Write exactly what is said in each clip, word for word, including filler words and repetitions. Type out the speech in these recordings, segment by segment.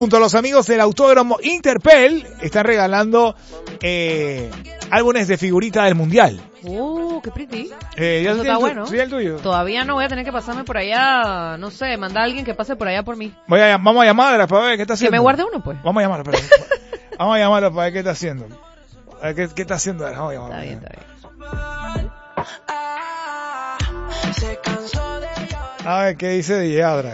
Junto a los amigos del Autódromo Interpel, están regalando eh, álbumes de figurita del Mundial. Uh, qué pretty. Eh, ¿ya Eso está tu, bueno. ¿sí, el tuyo? Todavía no, voy a tener que pasarme por allá, no sé, mandar a alguien que pase por allá por mí. Voy a, vamos a llamarla para ver qué está haciendo. Que me guarde uno, pues. Vamos a llamarla, pero, vamos a llamarla para ver qué está haciendo. A ver qué, qué está haciendo. Vamos a llamarla. Está bien, está bien. A ver qué dice D J Adrak.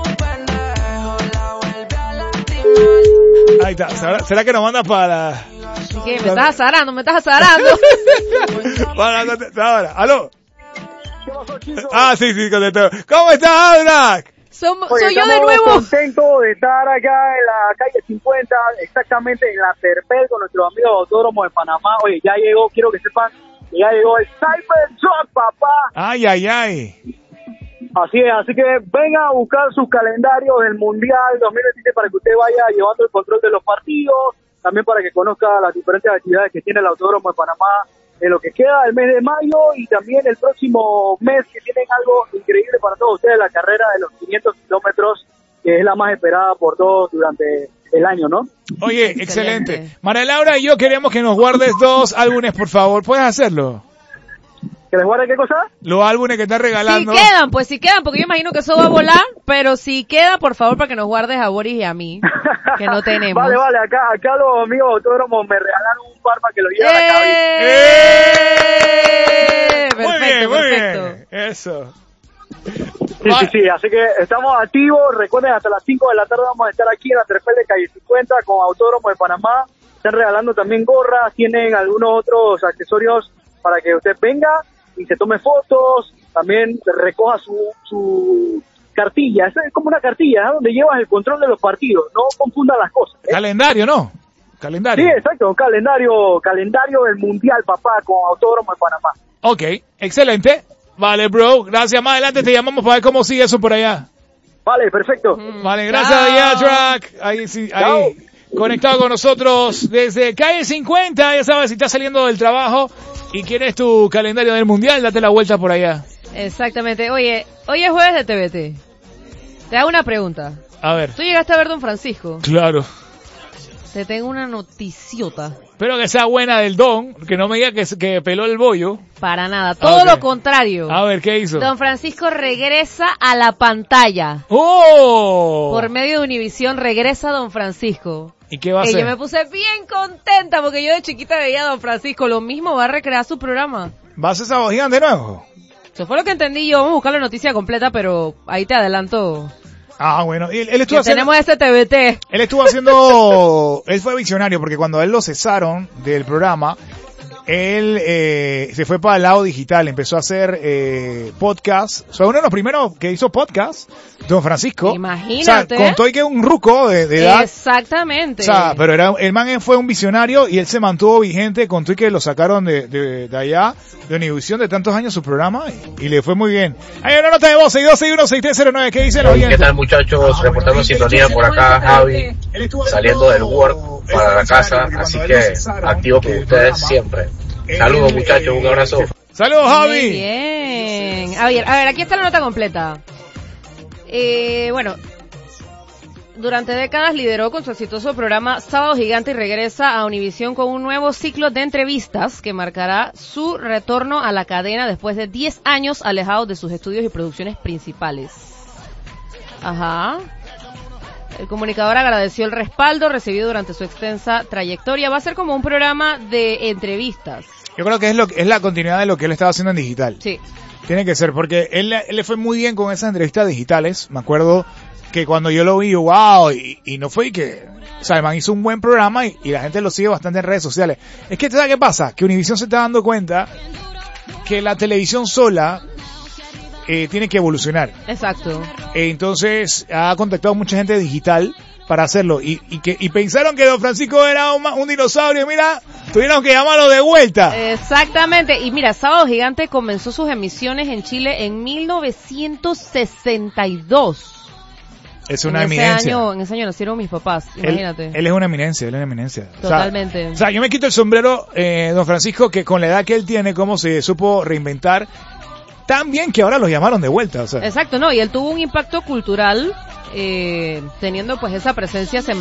Ahí está. ¿Será, será que nos manda para...? ¿Qué? Me estás azarando, me estás azarando. Para contestar ahora. ¿Aló? Ah, sí, sí, contestó. ¿Cómo estás, Adrak? Som, Oye, soy yo de estamos nuevo. contentos de estar acá en la calle cincuenta, exactamente en la Terpel con nuestros amigos autódromos de Panamá. Oye, ya llegó, quiero que sepan, que ya llegó el Cybertruck, papá. Ay, ay, ay. Así es, así que vengan a buscar sus calendarios del Mundial dos mil veintiséis para que usted vaya llevando el control de los partidos, también para que conozca las diferentes actividades que tiene el Autódromo de Panamá en lo que queda del mes de mayo y también el próximo mes, que tienen algo increíble para todos ustedes, la carrera de los quinientos kilómetros, que es la más esperada por todos durante el año, ¿no? Oye, excelente. excelente. María Laura y yo queremos que nos guardes dos álbumes, por favor. ¿Puedes hacerlo? ¿Que les guarde qué cosa? Los álbumes que están regalando. Si quedan, pues si quedan, porque yo imagino que eso va a volar, pero si queda, por favor, para que nos guardes a Boris y a mí, que no tenemos. Vale, vale, acá, acá los amigos autódromos me regalaron un par para que lo lleven ¡Eh! a cabo. ¡Eh! Perfecto, muy bien, muy perfecto. bien. Eso. Sí, sí, sí, así que estamos activos. Recuerden, hasta las cinco de la tarde vamos a estar aquí en la Terpel de calle cincuenta con Autódromo de Panamá. Están regalando también gorras, tienen algunos otros accesorios para que usted venga y se tome fotos, también recoja su, su cartilla. Es como una cartilla, ¿eh? Donde llevas el control de los partidos. No confundan las cosas, ¿eh? Calendario, ¿no? Calendario. Sí, exacto, un calendario, calendario del Mundial, papá, con Autódromo de Panamá. Ok, excelente. Vale, bro. Gracias. Más adelante te llamamos para ver cómo sigue eso por allá. Vale, perfecto. Mm, vale, gracias, D J Track. Ahí sí, ahí. Conectado con nosotros desde calle cincuenta. Ya sabes, si estás saliendo del trabajo y quieres tu calendario del Mundial, date la vuelta por allá. Exactamente. Oye, hoy es jueves de T V T. Te hago una pregunta. A ver. ¿Tú llegaste a ver Don Francisco? Claro. Te tengo una noticiota. Espero que sea buena del Don, que no me diga que, que peló el bollo. Para nada, todo okay. lo contrario. A ver, ¿qué hizo? Don Francisco regresa a la pantalla. ¡Oh! Por medio de Univisión regresa Don Francisco. ¿Y qué va a y hacer? yo me puse bien contenta porque yo de chiquita veía a Don Francisco. Lo mismo, va a recrear su programa. ¿Va a hacer Sabogian de nuevo? Eso fue lo que entendí yo. Vamos a buscar la noticia completa, pero ahí te adelanto. Ah, bueno. Él, él estuvo haciendo, tenemos este T V T. Él estuvo haciendo... él fue visionario porque cuando a él lo cesaron del programa, él eh, se fue para el lado digital. Empezó a hacer eh, podcast. Fue uno de los primeros que hizo podcast, Don Francisco. Imagínate. O sea, contó que es un ruco de, de edad. Exactamente. O sea, pero era, el man fue un visionario y él se mantuvo vigente. Contó que lo sacaron de, de, de allá, de Univisión, de tantos años su programa y, y le fue muy bien. Hay una nota de voz, seis dos seis uno seis tres cero nueve. ¿Qué dice la oyente? ¿Qué tal, muchachos? Ah, reportando sintonía por acá, Javi, saliendo del work para la casa, así que activo con ustedes siempre. Saludos, muchachos, un abrazo. Saludos, Javi. Muy bien. A ver, a ver, aquí está la nota completa. Eh, bueno, durante décadas lideró con su exitoso programa Sábado Gigante y regresa a Univisión con un nuevo ciclo de entrevistas que marcará su retorno a la cadena después de diez años alejados de sus estudios y producciones principales. Ajá. El comunicador agradeció el respaldo recibido durante su extensa trayectoria. Va a ser como un programa de entrevistas. Yo creo que es lo es la continuidad de lo que él estaba haciendo en digital. Sí. Tiene que ser, porque él, él le fue muy bien con esas entrevistas digitales. Me acuerdo que cuando yo lo vi, wow, y, y no fue que... O sea, el man hizo un buen programa y, y la gente lo sigue bastante en redes sociales. Es que, ¿sabes qué pasa? Que Univision se está dando cuenta que la televisión sola... Eh, tiene que evolucionar. Exacto. Eh, entonces ha contactado mucha gente digital para hacerlo y, y que y pensaron que Don Francisco era un, un dinosaurio. Mira, tuvieron que llamarlo de vuelta. Exactamente. Y mira, Sábado Gigante comenzó sus emisiones en Chile en mil novecientos sesenta y dos. Es una en eminencia. Ese año, en ese año nacieron mis papás, imagínate. Él, él es una eminencia, él es una eminencia. Totalmente. O sea, o sea, yo me quito el sombrero, eh, Don Francisco, que con la edad que él tiene, cómo se supo reinventar tan bien que ahora los llamaron de vuelta. O sea. Exacto, no, y él tuvo un impacto cultural eh, teniendo pues esa presencia semanal